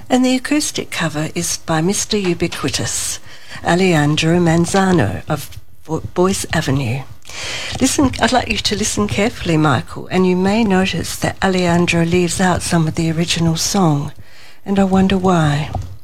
And the acoustic cover is by Mr. Ubiquitous, Alejandro Manzano of Boyce Avenue. Listen, I'd like you to listen carefully, Michael, and you may notice that Alejandro leaves out some of the original song, and I wonder why.